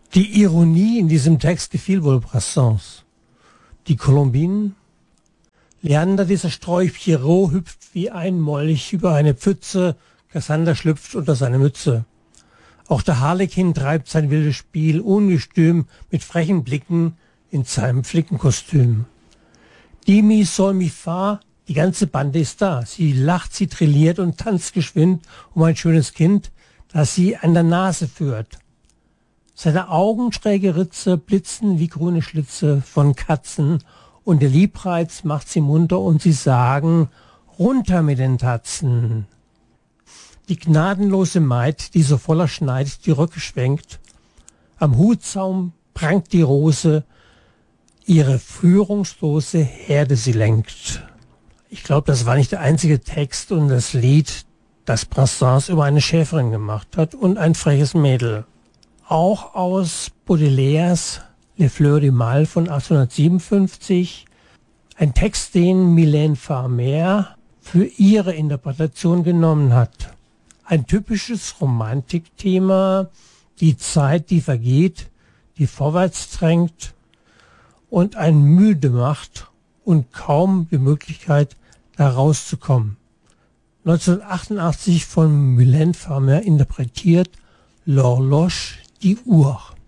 Die Ironie in diesem Text gefiel wohl Brassens. Die Colombinen, Leander, dieser Strolch Pierrot, hüpft wie ein Molch über eine Pfütze, Cassander schlüpft unter seine Mütze. Auch der Harlekin treibt sein wildes Spiel, ungestüm, mit frechen Blicken in seinem Flickenkostüm. Die Mi Sol Mi Fa, die ganze Bande ist da. Sie lacht, sie trilliert und tanzt geschwind um ein schönes Kind, das sie an der Nase führt. Seine Augen, schräge Ritze, blitzen wie grüne Schlitze von Katzen, und der Liebreiz macht sie munter und sie sagen, runter mit den Tatzen. Die gnadenlose Maid, die so voller Schneid die Röcke schwenkt, am Hutsaum prangt die Rose, ihre führungslose Herde sie lenkt. Ich glaube, das war nicht der einzige Text und das Lied, das Brassens über eine Schäferin gemacht hat und ein freches Mädel. Auch aus Baudelaires Les Fleurs du Mal von 1857, ein Text, den Mylène Farmer für ihre Interpretation genommen hat. Ein typisches Romantikthema, die Zeit, die vergeht, die vorwärts drängt und einen müde macht und kaum die Möglichkeit, da rauszukommen. 1988 von Mylène Farmer interpretiert, L'Horloge, die Uhr.